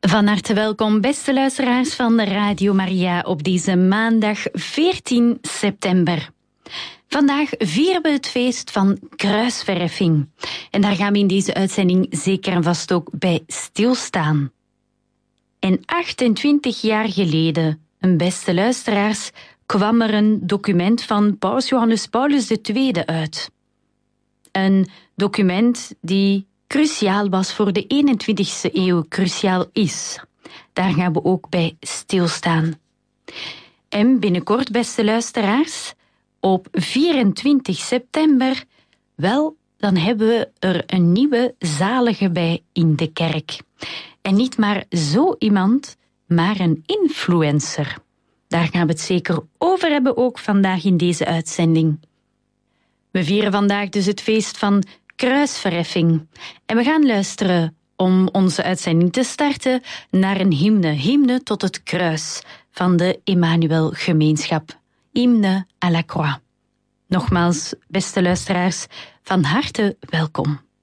Van harte welkom, beste luisteraars van de Radio Maria op deze maandag 14 september. Vandaag vieren we het feest van kruisverheffing. En daar gaan we in deze uitzending zeker en vast ook bij stilstaan. En 28 jaar geleden, beste luisteraars, kwam er een document van Paus Johannes Paulus II uit. Een document die cruciaal was voor de 21e eeuw, cruciaal is. Daar gaan we ook bij stilstaan. En binnenkort, beste luisteraars, op 24 september, wel, dan hebben we er een nieuwe zalige bij in de kerk. En niet maar zo iemand, maar een influencer. Daar gaan we het zeker over hebben ook vandaag in deze uitzending. We vieren vandaag dus het feest van kruisverheffing. En we gaan luisteren om onze uitzending te starten naar een hymne tot het kruis van de Emmanuel Gemeenschap. Hymne à la croix. Nogmaals, beste luisteraars, van harte welkom.